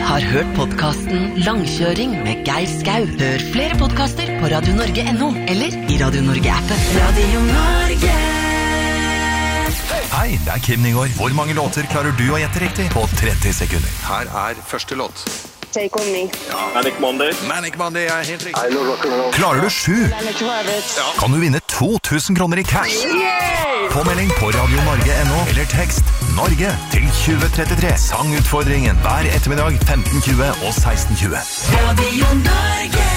har hørt podcasten Langkjøring med Geir Skau. Hør flere podcaster på radionorge.no eller i Radio Norge-appen. Radio Norge. Hei, det Kim Nygaard. Hvor mange låter klarer du å gjette riktig på 30 sekunder? Her første låt. Take on me. Manic Monday. Manic Monday helt riktig. I love rock'n'roll. Klarer du 7? Kan du vinne 2000 kroner i cash? Påmelding på radionorge.no eller tekst Norge til 2033. Sangutfordringen hver ettermiddag 15:20 og 16:20. Radio Norge.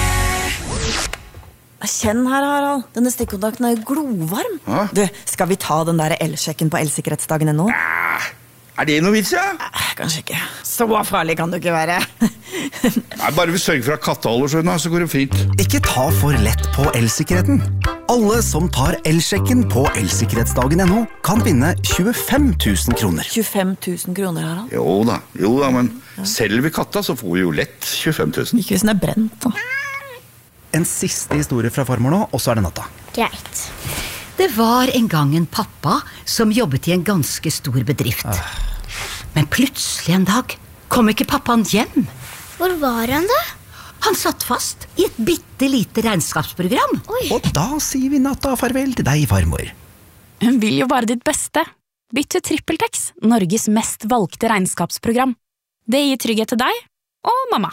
Kjenn her, Harald. Denne stikkontakten glovarm. Du, skal vi ta den der elsjekken på elsikkerhetsdagen.no? Det noe vits, ja? Kanskje ikke. Så farlig kan du ikke være. Nei, bare vi sørger for at katteholder, så går det fint. Ikke ta for lett på elsikkerheten. Alle som tar elsjekken på elsikkerhetsdagen.no kan vinne 25 000 kroner. 25 000 kroner, Harald? Jo da, men selger vi katta, så får vi jo lett 25 000. Ikke hvis den brent, da. En siste historie fra farmor nå, og så det natta. Greit. Det var en gang en pappa som jobbet i en ganske stor bedrift. Men plutselig en dag kom ikke pappaen hjem. Hvor var han da? Han satt fast i et bittelite regnskapsprogram. Oi. Og da sier vi natta farvel til deg, farmor. Hun vil jo bare ditt beste. Bytt til TrippelTex, Norges mest valgte regnskapsprogram. Det gir trygghet til deg og mamma.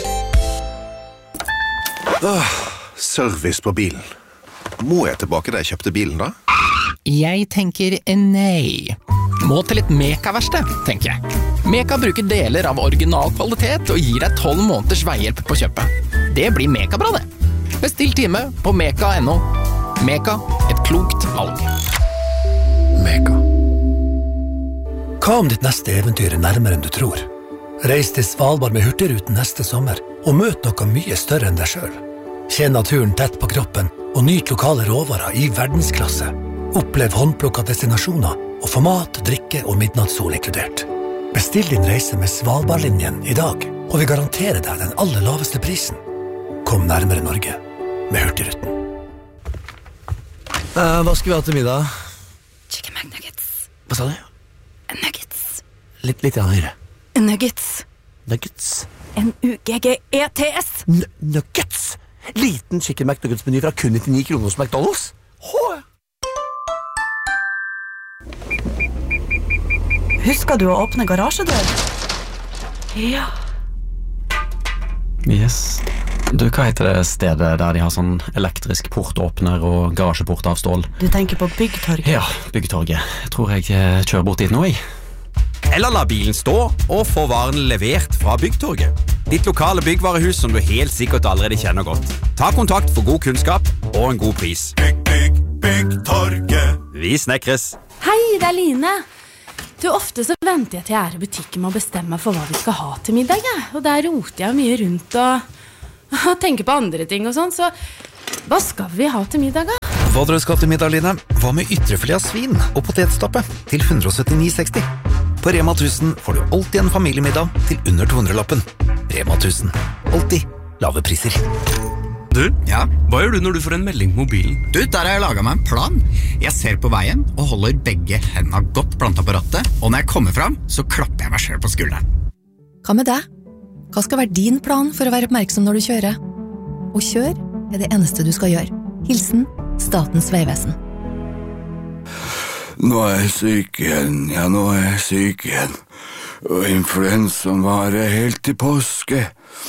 Service på bilen. Må jeg tilbake da jeg kjøpte bilen da? Jeg tenker nei. Må til et Meka-verksted, tenker jeg. Meka bruker deler av original kvalitet og gir deg 12 måneders veihjelp på kjøpet. Det blir Meka-bra det. Bestill time på meka.no. Meka, et klokt valg. Meka. Hva om ditt neste eventyr nærmere enn du tror? Reis til Svalbard med Hurtigruten neste sommer og møt noe mye større enn deg selv. Kjenn naturen tett på kroppen og nyt lokale råvarer i verdensklasse. Opplev håndplukka destinasjoner og få mat, drikke og midnattssol inkludert. Bestill din reise med Svalbardlinjen i dag, og vi garanterer deg den aller laveste prisen. Kom nærmere Norge med Hurtigruten. Hva skal vi ha til middag? Chicken McNuggets. Hva sa du? Nuggets. Litt høyere. Nuggets. Nuggets. N-U-G-G-E-T-S. Nuggets. Liten chicken McNuggets-meny fra kun 99 kroner hos McDonald's. Husker du å åpne garasjedør? Ja. Yes. Du, hva heter det stedet der de har sånn elektrisk portåpner og garasjeport av stål? Du tenker på Byggtorget? Ja, Byggtorget. Jeg tror jeg kjører bort dit nå, jeg. Eller la bilen stå og få varen levert fra Byggtorget. Ditt lokale byggvarehus som du helt sikkert allerede kjenner godt. Ta kontakt for god kunnskap og en god pris. Byggtorget. Vi snekres. Hei, det Line. Du, ofte så venter jeg til jeg i butikken med å bestemme for hva vi skal ha til middag. Ja. Og der roter jeg mye rundt og tenker på andre ting og sånn. Så hva skal vi ha til middag da? Hva dere skal til middag, Line? Hva med ytrefilet av svin og potetstappe til 179,60? På Rema 1000 får du alltid en familiemiddag til under 200-lappen. Rema 1000. Alltid lave priser. Du, hva gjør du når du får en melding på mobilen? Du, der har jeg laget meg en plan. Jeg ser på veien og holder begge hendene godt plantet på rattet, og når jeg kommer frem, så klapper jeg meg selv på skulderen. Hva med deg? Hva skal være din plan for å være oppmerksom når du kjører? Og kjør det eneste du skal gjøre. Hilsen Statens vegvesen. Nå er jeg syk igjen. Og influensaen varer helt til påske.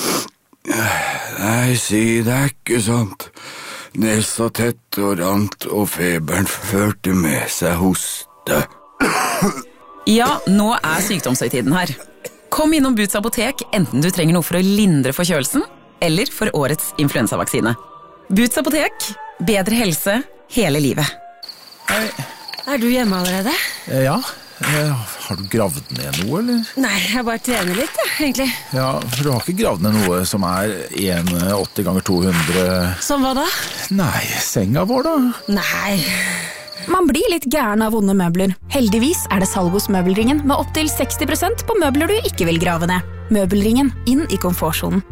Nei, si det ikke sant. Nesa tett og rant, og feberen førte med seg hoste. Ja, nå er sykdomshøytiden her. Kom innom Boots apotek, enten du trenger noe for å lindre forkjølelsen, eller for årets influensavaksine. Boots apotek, bedre helse hele livet. Hei. Er du hjemme allerede? Ja. Har du gravd ned noe, eller? Nei, jeg bare trener litt, egentlig. Ja, for du har ikke gravd ned noe som er 1,80 ganger 200... Som hva da? Nei, senga vår da? Nei. Man blir litt gæren av vonde møbler. Heldigvis er det salg hos Møbelringen med opp til 60% på møbler du ikke vil grave ned. Møbelringen, inn i komfortzonen.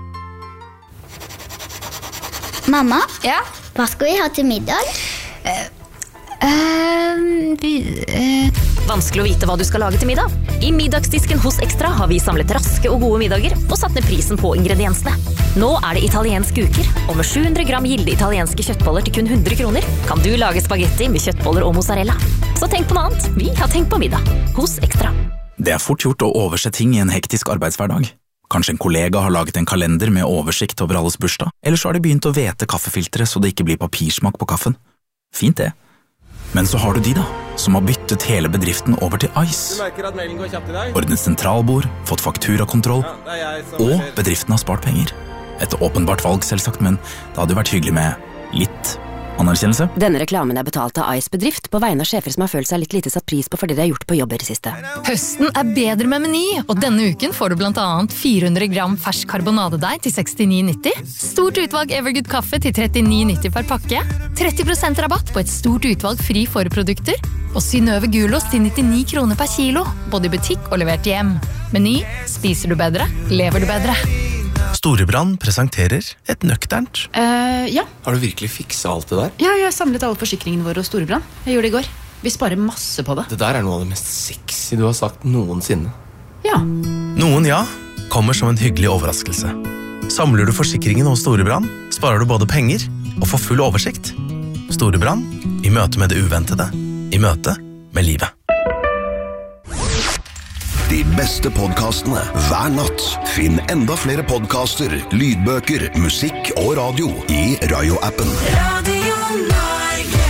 Mamma? Ja? Hva skal vi ha til middag? Vanskelig å vite hva du skal lage til middag? I middagsdisken hos Extra har vi samlet raske og gode middager og satt ned prisen på ingrediensene. Nå det italienske uker, og med 700 gram gilde italienske kjøttboller til kun 100 kroner, kan du lage spagetti med kjøttboller og mozzarella. Så tenk på noe annet, vi har tenkt på middag. Hos Extra. Det fort gjort å overse ting i en hektisk arbeidshverdag. Kanskje en kollega har laget en kalender med oversikt over alles bursdag, eller så har de begynt å vete kaffefilteret så det ikke blir papirsmak på kaffen. Fint det. Men så har du de da, som har byttet hele bedriften over til Ice. Du merker at mailen går kjapt i dag? Ordnet sentralbord, fått fakturakontroll, og bedriften har spart penger. Et åpenbart valg selvsagt, men det hadde jo vært hyggelig med litt anerkjennelse. Denne reklamen betalt av Ice bedrift på vegne av sjefer som har følt seg litt lite satt pris på fordi de har gjort på jobber i siste. Høsten bedre med Meny, og denne uken får du blant annet 400 gram fersk karbonadedeig til 69,90, stort utvalg Evergood kaffe til 39,90 per pakke, 30% rabatt på et stort utvalg fri forprodukter, og Synnøve gulost til 99 kroner per kilo, både i butikk og levert hjem. Meny, spiser du bedre, lever du bedre. Storebrand presenterer et nøkternt. Ja. Har du virkelig fikset alt det der? Ja, jeg har samlet alle forsikringene våre hos Storebrand. Jeg gjorde det i går. Vi sparer masse på det. Det der noe av det mest sexy du har sagt noensinne. Ja. Noen ja, kommer som en hyggelig overraskelse. Samler du forsikringen hos Storebrand, sparer du både penger og får full oversikt. Storebrand, i møte med det uventede. I møte med livet. De beste podcastene hver natt. Finn enda flere podcaster, lydbøker, musikk og radio i Rayo-appen. Radio Norge.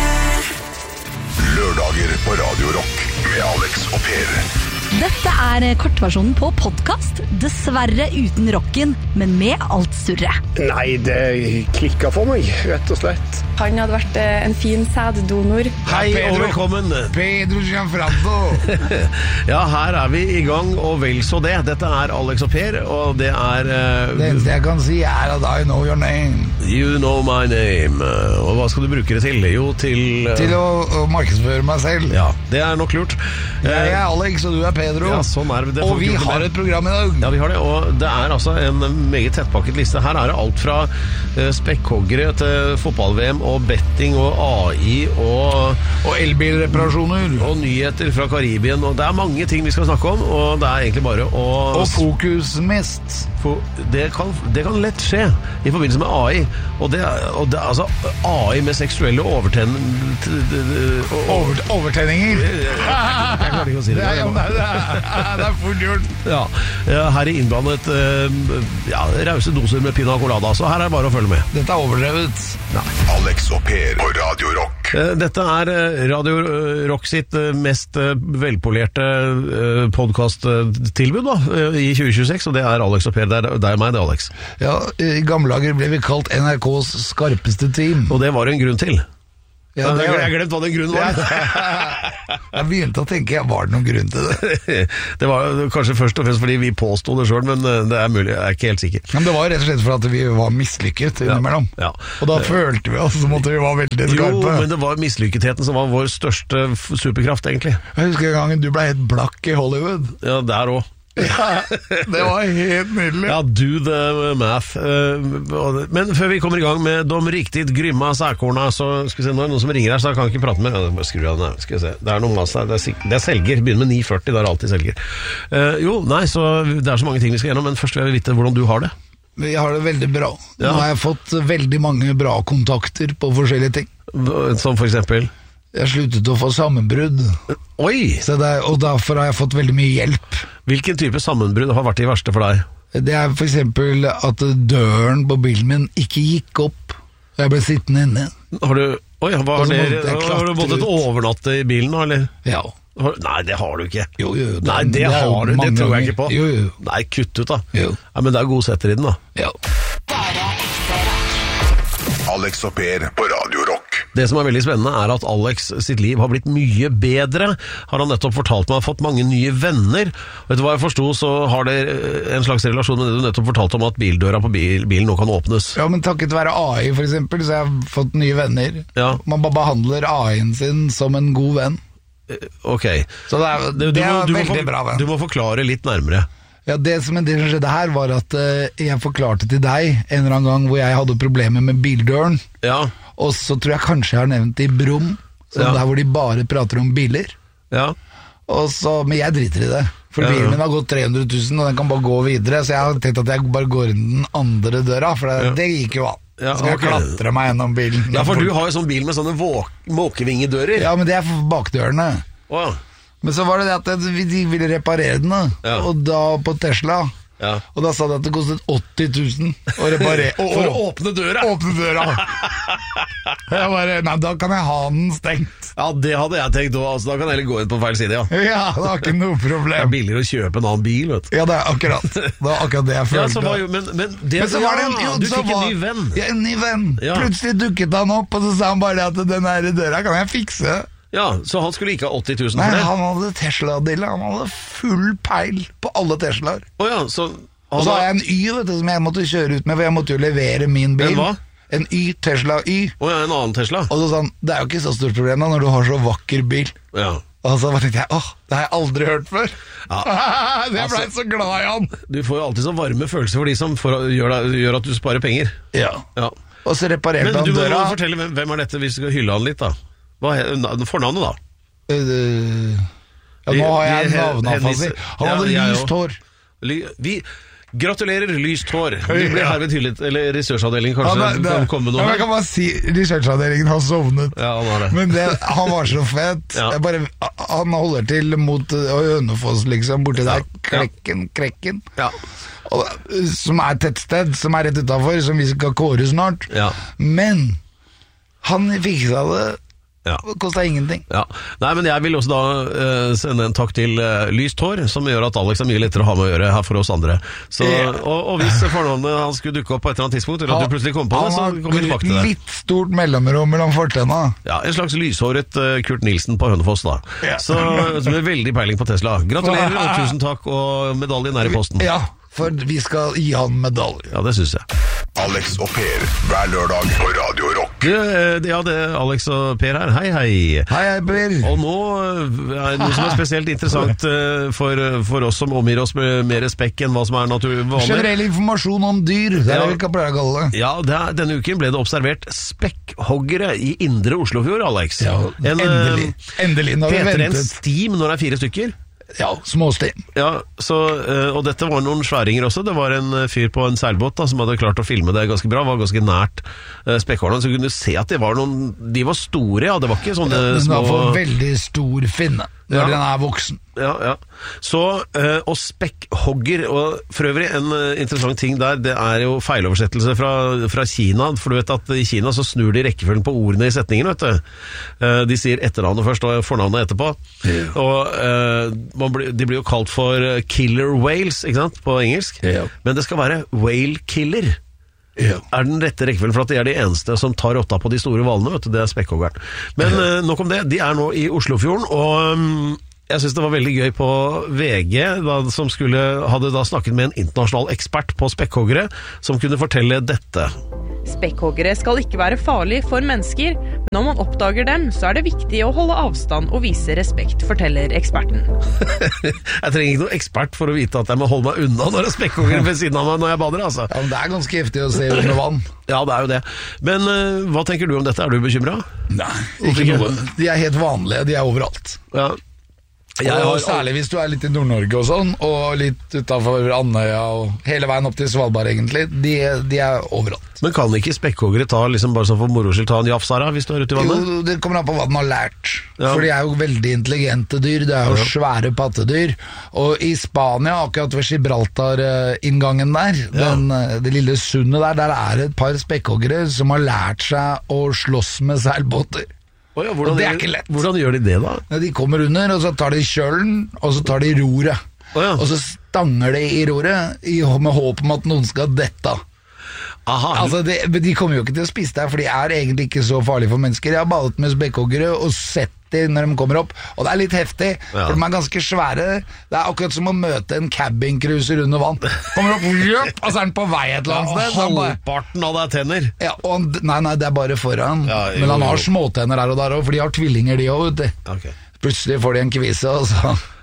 Lørdager på Radio Rock med Alex og Per. Dette kortversjonen på podcast, dessverre uten rocken, men med alt surret. Nei, det klikket for meg, rett og slett. Han hadde vært en fin sæddonor. Hei og velkommen. Pedro Gianfranco. Ja, her vi i gang, og vel så det. Dette Alex og Per, og det Det eneste jeg kan si at I know your name. You know my name. Og hva skal du bruke det til? Jo, til å markedsføre meg selv. Ja, det nok lurt. Jeg Alex, og du Pedro. Ja, sånn det. Og vi har et program i dag. Ja, vi har det, og det altså en meget tettpakket liste. Her det alt fra spekkhoggere til fotball-VM og betting og AI og elbilreparasjoner og nyheter fra Karibien, og det mange ting vi skal snakke om, og det egentlig bare å... Og fokusmist. Det kan lett skje i forbindelse med AI, og det altså AI med seksuelle overtenninger. Jeg klarer ikke å si det. Det fort gjort. Ja, her innblandet rause doser med pina colada, så her det bare å følge med. Dette overdrevet. Nei. Alex og Per på Radio Rock. Dette Radio Rock sitt mest velpolerte podcasttilbud da, i 2026, og det Alex og Per. Det meg, det Alex. Ja, i gamle dager ble vi kalt NRKs skarpeste team. Og det var en grunn til. Ja, jeg glemt hva den grunnen var. Jeg begynte å tenke, var det noen grunn til det? Det var kanskje først og fremst fordi vi påstod det selv, men det mulig, jeg ikke helt sikker. Men det var rett og slett for at vi var mislykket innimellom. Ja. Og da følte vi oss som at vi var veldig skarpe. Jo, men det var mislykketheten som var vår største superkraft, egentlig. Jeg husker en gang du ble helt blakk i Hollywood. Ja, der også. Ja, det var helt nydelig. Ja, do the math. Men før vi kommer i gang med de riktigt grymma særkorna, så skal vi se, nå noen som ringer her, så jeg kan ikke prate med. Skru av den her, skal vi se. Det noen masse her, det selger, begynner med 940, det alltid selger. Så det så mange ting vi skal gjennom, men først vil jeg vite hvordan du har det. Jeg har det veldig bra. Nå har jeg fått veldig mange bra kontakter på forskjellige ting. Som for eksempel? Jeg sluttet å få sammenbrudd. Oi! Og derfor har jeg fått veldig mye hjelp. Hvilken type sammenbrudd har vært det verste for deg? Det for eksempel at døren på bilen min ikke gikk opp. Jeg ble sittende inne. Har du måttet overnatte i bilen da, eller? Ja. Nei, det har du ikke. Jo. Nei, det har du, det tror jeg ikke på. Jo. Nei, kutt ut da. Jo. Ja, men det god setter i den da. Ja. Alex og Per på Radio Rock. Det som veldig spennende at Alex sitt liv har blitt mye bedre. Har han nettopp fortalt meg, har fått mange nye venner. Vet du hva jeg forstod, så har det en slags relasjon med det du nettopp fortalte om at bildøra på bilen nå kan åpnes. Ja, men takket være AI for eksempel, så jeg har fått nye venner. Ja. Man bare behandler AI-en sin som en god venn. Ok. Så det veldig bra venn. Du må forklare litt nærmere. Ja, det som skjedde her var at jeg forklarte til deg en eller annen gang hvor jeg hadde problemer med bildøren. Ja. Og så tror jeg kanskje jeg har nevnt det i Brum, der hvor de bare prater om biler. Ja. Men jeg driter i det. For bilen min har gått 300 000, og den kan bare gå videre. Så jeg har tenkt at jeg bare går inn den andre døra, for det gikk jo an. Så skal jeg klatre meg gjennom bilen. Ja, for du har jo sånn bil med sånne måkevingedører. Ja, men det er for bakdørene. Men så var det at de ville reparere den, og da på Tesla. Og da sa de at det kostet 80 000 å reparere. For å åpne døra. Jeg bare, nei, da kan jeg ha den stengt. Ja, det hadde jeg tenkt også, da kan jeg heller gå inn på feil side. Ja, det var ikke noe problem. Det er billigere å kjøpe en annen bil, vet du. Ja, det er akkurat det jeg følte. Men så var det du fikk en ny venn. Ja, en ny venn. Plutselig dukket han opp, og så sa han bare at den her døra kan jeg fikse. Ja, så han skulle ikke ha 80 000 for det? Nei, han hadde Tesla-dille. Han hadde full peil på alle Teslaer. Og så har jeg en Y, vet du, som jeg måtte kjøre ut med, for jeg måtte jo levere min bil. En hva? En Y, Tesla Y. En annen Tesla. Og så sa han, det er jo ikke så stort problem da, når du har så vakker bil. Ja. Og så tenkte jeg, det har jeg aldri hørt før. Jeg ble så glad i han. Du får jo alltid så varme følelser for de som gjør at du sparer penger. Ja. Og så reparerte han døra. Men du må fortelle, hvem er dette, hvis vi skal hylle han litt da? Hva er fornavnet da? Nå har jeg navnafasi. Han hadde lyst hår. Gratulerer, lyst hår. Du ble herved hyllet, eller researchavdelingen kanskje kom med noe her. Jeg kan bare si, researchavdelingen har sovnet. Ja, han har det. Men han var så fett. Han holder til mot Hønefoss liksom, borti der. Krekken. Ja. Som er et tettsted, som er rett utenfor, som vi skal kåre snart. Men han fiksa det. Det kostet ingenting. Nei, men jeg vil også da sende en takk til Lyst Hår, som gjør at Alex er mye lettere å ha med å gjøre her for oss andre. Og hvis fornavnet han skulle dukke opp på et eller annet tidspunkt, eller at du plutselig kom på det, så kommer vi tilbake til det. Litt stort mellomrom mellom fortenna. Ja, en slags lyshåret Kurt Nielsen på Hønefoss da. Så med veldig peiling på Tesla. Gratulerer, og tusen takk, og medaljen er i posten. Ja, for vi skal gi han medalje. Ja, det synes jeg. Alex og Per, hver lørdag på Radio Rock. Det er Alex og Per her. Hei. Hei, Per. Og nå er det noe som er spesielt interessant for oss som omgir oss med mer spekk enn hva som er vanlig. Generell informasjon om dyr, det er det vi kan pleier å kalle det. Ja, denne uken ble det observert spekkhoggere i indre Oslofjord, Alex. Ja, endelig. Heter det en stim når det er 4 stykker? Ja, småstim. Ja, og dette var noen sværinger også. Det var en fyr på en seilbåt da, som hadde klart å filme det ganske bra. Var ganske nært spekkhårene, så kunne du se at de var store, det var ikke sånne små... Den var for veldig stor finne når den er voksen. Ja. Så, og spekkhogger, og for øvrig en interessant ting der, det er jo feiloversettelse fra Kina, for du vet at i Kina så snur de rekkefølgen på ordene i setningen, vet du. De sier etternavnet først og fornavnet etterpå. Og de blir jo kalt for killer whales, ikke sant, på engelsk. Men det skal være whale killer. Er den rette rekkefølgen, for at de er de eneste som tar rotta på de store hvalene, vet du, det er spekkhoggeren. Men nok om det, de er nå i Oslofjorden, og jeg synes det var veldig gøy på VG, som hadde da snakket med en internasjonal ekspert på spekkhoggere, som kunne fortelle dette. Spekkhoggere skal ikke være farlig for mennesker, men når man oppdager dem, så er det viktig å holde avstand og vise respekt, forteller eksperten. Jeg trenger ikke noen ekspert for å vite at jeg må holde meg unna når det er spekkhoggere ved siden av meg når jeg bader, altså. Ja, men det er ganske heftig å se under vann. Ja, det er jo det. Men hva tenker du om dette? Er du bekymret? Nei, ikke noe. De er helt vanlige, de er overalt. Ja. Og særlig hvis du er litt i Nord-Norge og sånn, og litt utenfor Andøya og hele veien opp til Svalbard egentlig, de er overalt. Men kan ikke spekkhoggere ta, liksom bare sånn for moro skyld, ta en jafsara hvis du er ute i vannet? Jo, det kommer an på hva den har lært. For de er jo veldig intelligente dyr, det er jo svære pattedyr. Og i Spania, akkurat ved Gibraltar-inngangen der, det lille sundet der er det et par spekkhoggere som har lært seg å slåss med seilbåter. Hvordan, det er ikke lett. Hvordan gjør de det da? De kommer under, og så tar de kjølen, og så tar de roret. Og så stanger de i roret med håp om at noen skal dette. Altså, de kommer jo ikke til å spise deg, for de er egentlig ikke så farlige for mennesker. Jeg har badet med spekkhoggere og sett dem når de kommer opp, og det er litt heftig, for de er ganske svære. Det er akkurat som å møte en cabincruiser under vann. Kommer opp, og så er den på vei et eller annet sted. Halvparten av det er tenner. Ja, nei, det er bare foran. Men han har småtenner her og der også, for de har tvillinger de også, vet du. Plutselig får de en kvise, og så...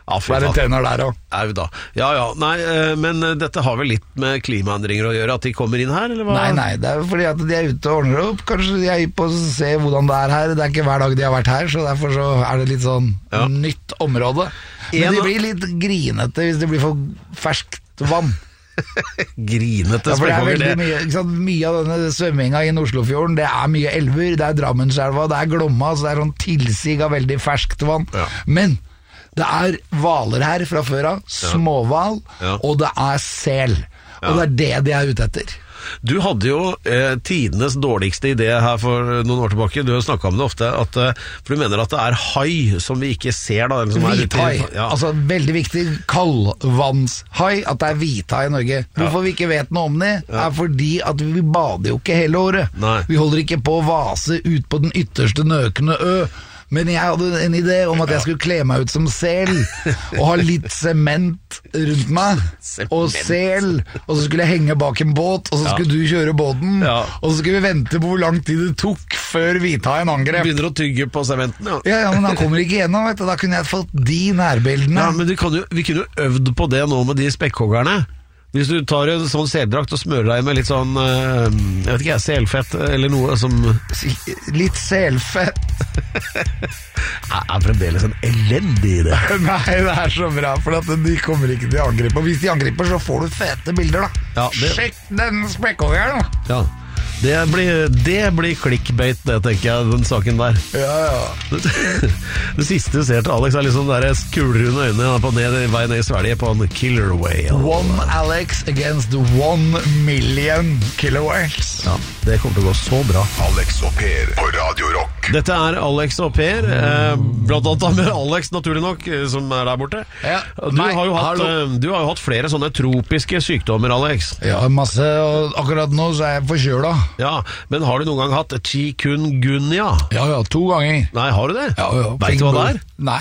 Være tenner der også. Au da. Ja, nei, men dette har vel litt med klimaendringer å gjøre, at de kommer inn her, eller hva? Nei, det er fordi at de er ute og ordner opp. Kanskje de er på å se hvordan det er her. Det er ikke hver dag de har vært her, så derfor så er det litt sånn nytt område. Men de blir litt grinete hvis det blir for ferskt vann. Grinete spekkonger det. Mye av denne svømminga i Oslofjorden, det er mye elver, det er Drammenselva, det er Glomma, så det er sånn tilsig av veldig ferskt vann. Men det er hvaler her fra før av, småhval, og det er sel. Og det er det de er ute etter. Du hadde jo tidenes dårligste idé her for noen år tilbake. Du har snakket om det ofte, for du mener at det er hai som vi ikke ser da. Hvithai, altså veldig viktig, kaldvannshai, at det er hvithai i Norge. Hvorfor vi ikke vet noe om det, er fordi at vi bader jo ikke hele året. Vi holder ikke på å vase ut på den ytterste nøkende ø. Men jeg hadde en idé om at jeg skulle kle meg ut som sel og ha litt sement rundt meg og sel, og så skulle jeg henge bak en båt, og så skulle du kjøre båten, og så skulle vi vente på hvor lang tid det tok før hvithaien angrep. Begynner å tygge på sementen, Ja, men han kommer ikke gjennom, vet du. Da kunne jeg fått de nærbildene. Ja, men vi kunne jo øvd på det nå med de spekkhoggerne. Hvis du tar en sånn seldrakt og smører deg med litt sånn, jeg vet ikke, selfett eller noe som... Litt selfett. Jeg er fremdeles en elendig i det. Nei, det er så bra, for at de kommer ikke til å angripe. Og hvis de angriper, så får du fete bilder da. Sjekk den spekkhoggeren da. Ja. Det blir clickbait, det tenker jeg, den saken der. Det siste du ser til Alex er liksom der kuler under øynene på vei ned i Sverige på en killer whale. One Alex against 1 million killer whales. Ja, det kommer til å gå så bra. Alex og Per på Radio Rock. Dette er Alex og Per, blant annet med Alex naturlig nok, som er der borte. Du har jo hatt flere sånne tropiske sykdommer, Alex. Ja, masse, og akkurat nå så er jeg forkjøla. Ja, men har du noen gang hatt chikungunya? Ja, 2 ganger. Nei, har du det? Ja. Vet du hva det er? Nei,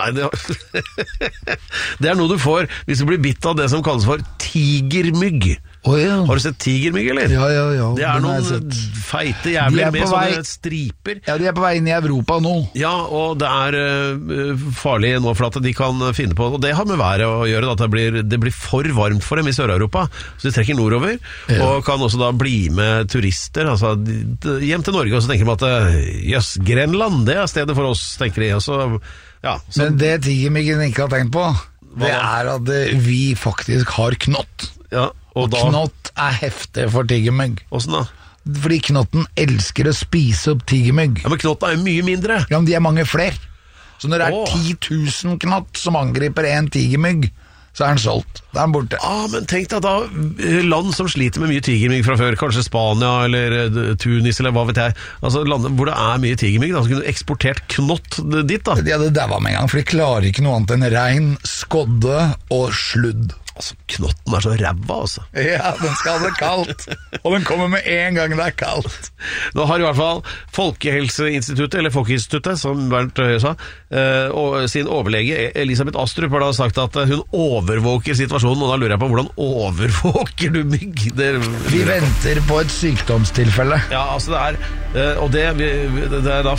det er noe du får hvis du blir bitt av det som kalles for tigermygg. Har du sett tigermygg, eller? Ja. Det er noen feite jævler med sånne striper. Ja, de er på vei inn i Europa nå. Ja, og det er farlig nå for at de kan finne på, og det har med været å gjøre, at det blir for varmt for dem i Sør-Europa, så de trekker nordover, og kan også da bli med turister, altså hjem til Norge, og så tenker de at Grenland, det er stedet for oss, tenker de, og så... Men det tigermyggen ikke har tenkt på, det er at vi faktisk har knott. Og knott er heftig for tigermygg. Hvordan da? Fordi knotten elsker å spise opp tigermygg. Ja, men knotten er jo mye mindre. Ja, men de er mange flere. Så når det er 10 000 knott som angriper en tigermygg, så er den solgt. Da er den borte. Men tenk deg da, land som sliter med mye tigermygg fra før, kanskje Spania eller Tunis eller hva vet jeg, altså land hvor det er mye tigermygg, da, så kunne du eksportert knott dit da. De hadde daua med en gang, for de klarer ikke noe annet enn regn, skodde og sludd. Altså, knotten er så ræva, altså. Ja, den skal ha det kaldt. Og den kommer med en gang det er kaldt. Nå har i hvert fall Folkehelseinstituttet, eller Folkeinstituttet, som Bernt Høie sa, og sin overlege Elisabeth Astrup har da sagt at hun overvåker situasjonen, og da lurer jeg på hvordan overvåker du mygg? Vi venter på et sykdomstilfelle. Ja, altså det er, og det er da